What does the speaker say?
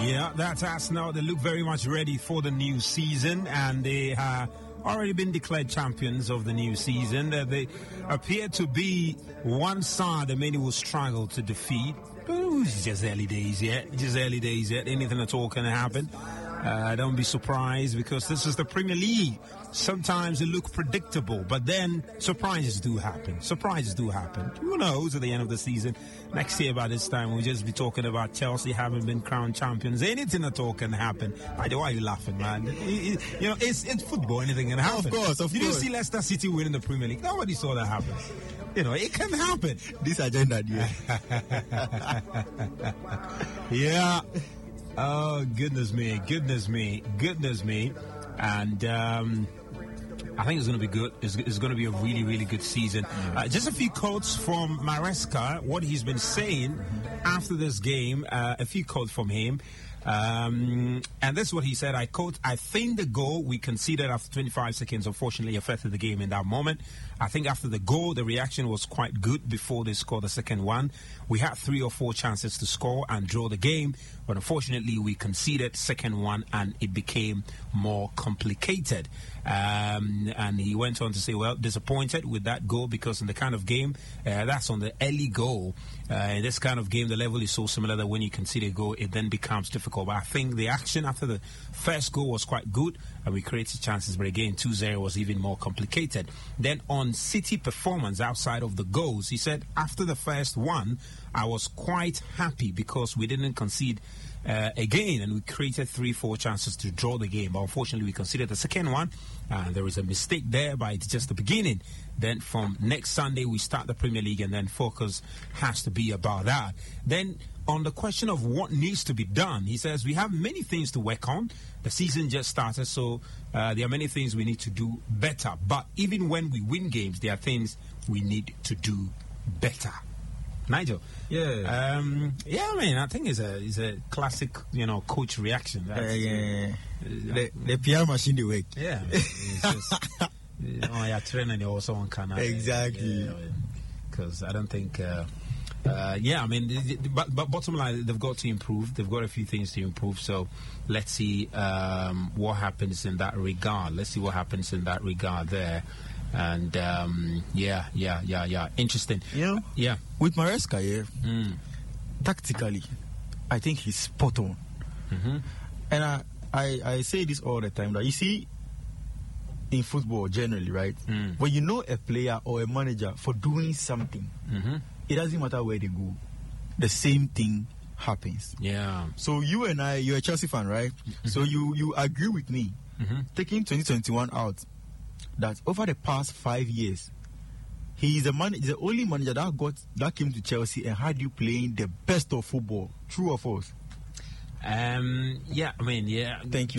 Yeah, that's Arsenal. They look very much ready for the new season, and they have already been declared champions of the new season. They appear to be one side that many will struggle to defeat. It's just early days yet. Just early days yet. Anything at all can happen. Don't be surprised, because this is the Premier League. Sometimes they look predictable, but then surprises do happen. Surprises do happen. Who knows at the end of the season? Next year by this time, we'll just be talking about Chelsea having been crowned champions. Anything at all can happen. Why are you laughing, man? You know, it's football. Anything can happen. Of course. You didn't see Leicester City winning the Premier League. Nobody saw that happen. You know, it can happen. This agenda, yeah. Oh, goodness me. And I think it's going to be good. It's going to be a really, really good season. Just a few quotes from Maresca, what he's been saying after this game. A few quotes from him. And this is what he said. I quote, "I think the goal we conceded after 25 seconds unfortunately affected the game in that moment. I think after the goal, the reaction was quite good before they scored the second one. We had 3 or 4 chances to score and draw the game, but unfortunately we conceded second one and it became more complicated." And he went on to say, well, disappointed with that goal, because in the kind of game, that's on the early goal. In this kind of game, the level is so similar that when you concede a goal, it then becomes difficult. But I think the action after the first goal was quite good, and we created chances, but again, 2-0 was even more complicated. Then on City performance outside of the goals, he said, after the first one, I was quite happy because we didn't concede again, and we created 3-4 chances to draw the game, but unfortunately we conceded the second one, and there is a mistake there, but it's just the beginning. Then from next Sunday we start the Premier League, and then focus has to be about that. Then on the question of what needs to be done, he says we have many things to work on. The season just started, so there are many things we need to do better, but even when we win games, there are things we need to do better. Nigel. Yeah. I mean, I think it's a classic, coach reaction. The PR machine they work. Yeah. It's just, you're training also on Canada. Exactly. Because I don't think. I mean, but bottom line, they've got to improve. They've got a few things to improve. So let's see what happens in that regard. There. And interesting. Yeah. With Maresca, tactically, I think he's spot on. Mm-hmm. And I say this all the time, that you see, in football generally, right? When you know a player or a manager for doing something, it doesn't matter where they go, the same thing happens. Yeah. So you and I, you're a Chelsea fan, right? Mm-hmm. So you agree with me, taking 2021 out, that over the past 5 years, he is the only manager that came to Chelsea and had you playing the best of football. True or false? Thank you.